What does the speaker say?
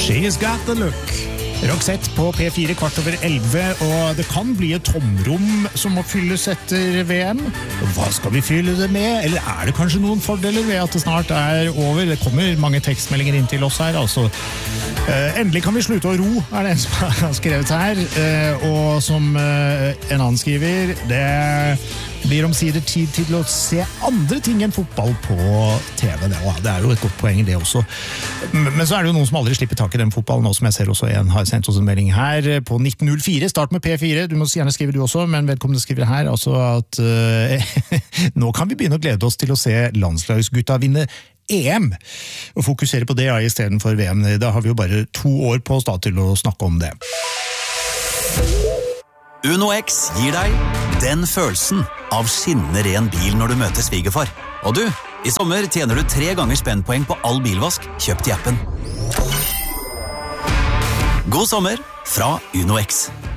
She's got the look. Roxette på P4 11:15, og det kan bli et tomrom som må fylles etter VM. Hva skal vi fylle det med? Eller er det kanskje noen fordeler ved at det snart er over? Det kommer mange tekstmeldinger inn til oss her, altså. Endelig kan vi slutte å ro, er det en som har skrevet her. Og som en annen skriver, det blir omsider tid til å se andre ting enn fotball på TV. Det er jo et godt poeng det også. Men så er det jo noen som aldri slipper tak i den fotballen, nå som jeg ser også en har sendt oss en melding her på 1904, start med P4, du må gjerne skrive du også, men vedkommende skriver her altså at nå kan vi begynne å glede oss til å se landslagsgutta vinne EM, og fokusere på det i stedet for VM. Da har vi jo bare 2 år på oss da til å snakke om det. Uno X gir deg den følelsen av skinnende ren bil når du møter svigerfar. Og du, i sommer tjener du 3 ganger spennpoeng på all bilvask kjøpt i appen. God sommer fra Uno X.